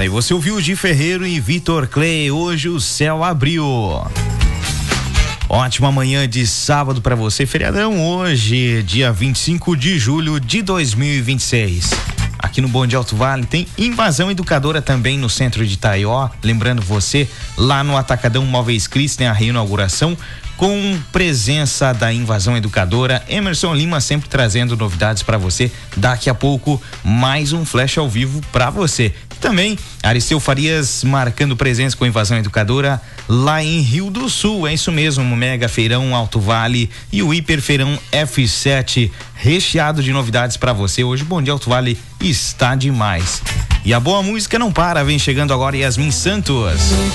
Aí você ouviu Gi Ferreiro e Vitor Clay, hoje o céu abriu. Ótima manhã de sábado para você, feriadão hoje, dia 25 de julho de 2026. Aqui no Bom Dia Alto Vale tem Invasão Educadora também no centro de Itaió. Lembrando você, lá no Atacadão Móveis Cris tem a reinauguração com presença da Invasão Educadora. Emerson Lima sempre trazendo novidades para você. Daqui a pouco mais um flash ao vivo para você. Também Aristeu Farias marcando presença com a Invasão Educadora lá em Rio do Sul. É isso mesmo, o Mega Feirão Alto Vale e o Hiper Feirão F7 recheado de novidades para você. Hoje o Bom Dia Alto Vale está demais. E a boa música não para, vem chegando agora Yasmin Santos.